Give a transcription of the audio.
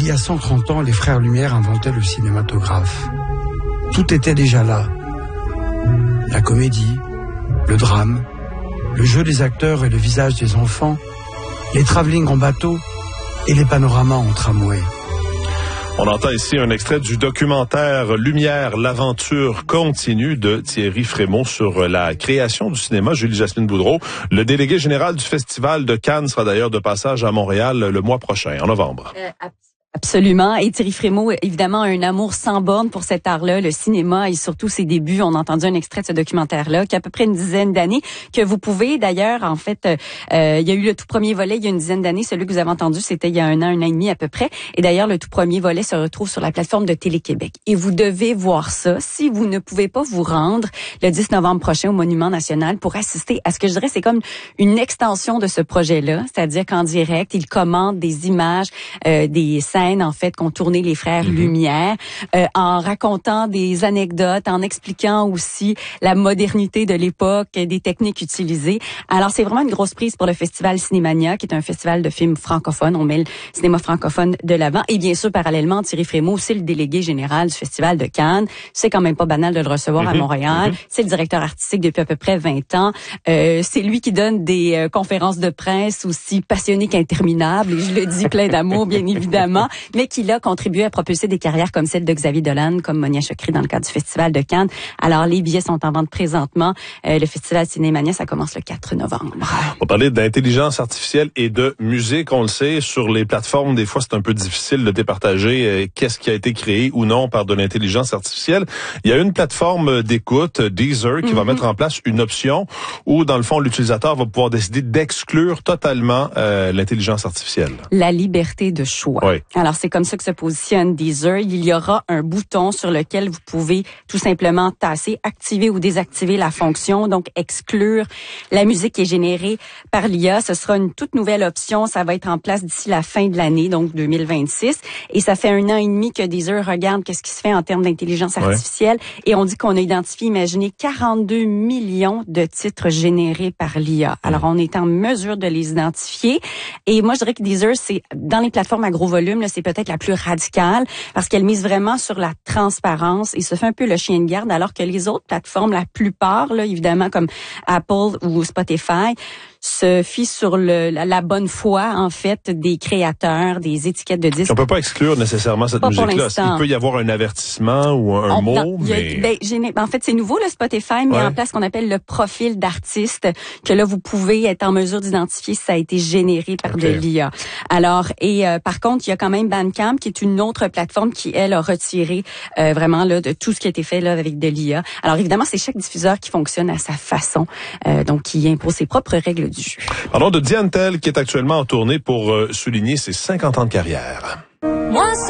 y a 130 ans, les frères Lumière inventaient le cinématographe. Tout était déjà là. La comédie, le drame, le jeu des acteurs et le visage des enfants, les travelling en bateau et les panoramas en tramway. On entend ici un extrait du documentaire Lumière, l'aventure continue de Thierry Frémaux sur la création du cinéma. Julie-Jasmine Boudreau, le délégué général du Festival de Cannes, sera d'ailleurs de passage à Montréal le mois prochain, en novembre. Absolument. Et Thierry Frémaux, évidemment, a un amour sans borne pour cet art-là, le cinéma et surtout ses débuts. On a entendu un extrait de ce documentaire-là qui a à peu près une dizaine d'années, que vous pouvez d'ailleurs, en fait, il y a eu le tout premier volet il y a une dizaine d'années. Celui que vous avez entendu, c'était il y a un an et demi à peu près. Et d'ailleurs, le tout premier volet se retrouve sur la plateforme de Télé-Québec. Et vous devez voir ça si vous ne pouvez pas vous rendre le 10 novembre prochain au Monument National pour assister à ce que je dirais, c'est comme une extension de ce projet-là. C'est-à-dire qu'en direct, il commande des images, des scènes en fait qu'ont tourné les frères Lumière, en racontant des anecdotes, en expliquant aussi la modernité de l'époque, des techniques utilisées. Alors c'est vraiment une grosse prise pour le festival Cinémania, qui est un festival de films francophones. On met le cinéma francophone de l'avant. Et bien sûr, parallèlement, Thierry Frémaux, c'est le délégué général du festival de Cannes. C'est quand même pas banal de le recevoir à Montréal. C'est le directeur artistique depuis à peu près 20 ans. C'est lui qui donne des conférences de presse aussi passionnées qu'interminables. Et je le dis plein d'amour, bien évidemment, mais qui a contribué à propulser des carrières comme celle de Xavier Dolan, comme Monia Chokri dans le cadre du Festival de Cannes. Alors, les billets sont en vente présentement. Le Festival Cinémania, ça commence le 4 novembre. On va parler d'intelligence artificielle et de musique. On le sait, sur les plateformes, des fois, c'est un peu difficile de départager qu'est-ce qui a été créé ou non par de l'intelligence artificielle. Il y a une plateforme d'écoute, Deezer, qui va mettre en place une option où, dans le fond, l'utilisateur va pouvoir décider d'exclure totalement l'intelligence artificielle. La liberté de choix. Oui. Alors, c'est comme ça que se positionne Deezer. Il y aura un bouton sur lequel vous pouvez tout simplement tasser, activer ou désactiver la fonction, donc exclure la musique qui est générée par l'IA. Ce sera une toute nouvelle option. Ça va être en place d'ici la fin de l'année, donc 2026. Et ça fait 1 an et demi que Deezer regarde qu'est-ce qui se fait en termes d'intelligence artificielle. Et on dit qu'on a identifié, imaginez, 42 millions de titres générés par l'IA. Alors, on est en mesure de les identifier. Et moi, je dirais que Deezer, c'est dans les plateformes à gros volume, là, c'est peut-être la plus radicale parce qu'elle mise vraiment sur la transparence et se fait un peu le chien de garde, alors que les autres plateformes, la plupart, là, évidemment, comme Apple ou Spotify, se fient sur la bonne foi, en fait, des créateurs, des étiquettes de disques. On peut pas exclure nécessairement cette musique-là. Il peut y avoir un avertissement ou un mot, mais... en fait, c'est nouveau, le Spotify met en place ce qu'on appelle le profil d'artiste, que là, vous pouvez être en mesure d'identifier si ça a été généré par de l'IA. Alors, par contre, il y a quand même Bandcamp, qui est une autre plateforme qui, elle, a retiré vraiment là de tout ce qui a été fait là avec de l'IA. Alors, évidemment, c'est chaque diffuseur qui fonctionne à sa façon, donc qui impose ses propres règles du jeu. Parlons de Diane Tell, qui est actuellement en tournée pour souligner ses 50 ans de carrière.